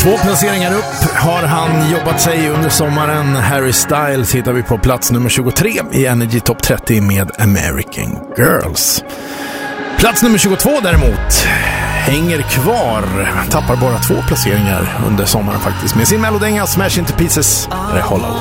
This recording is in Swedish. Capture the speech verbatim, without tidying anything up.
Två placeringar upp har han jobbat sig under sommaren. Harry Styles hittar vi på plats nummer tjugotre i Energy Top trettio med American Girls. Plats nummer tjugotvå däremot hänger kvar, tappar bara två placeringar under sommaren faktiskt, med sin melodänga Smash Into Pieces. Det är Hollow.